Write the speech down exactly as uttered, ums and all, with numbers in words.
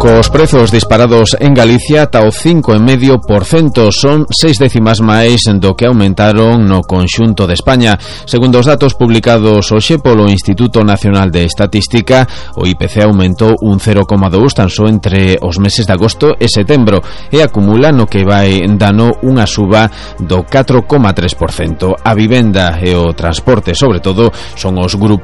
Cos prezos disparados en Galicia ata o cinco vírgula cinco por cento, son seis décimas máis do que aumentaron no conxunto de España. Segundo os datos publicados hoxe polo Instituto Nacional de Estatística, o I P C aumentou un cero coma dous tan só entre os meses de agosto e setembro e acumula no que vai dano unha suba do catro coma tres por cento. A vivenda e o transporte, sobre todo, son os grupos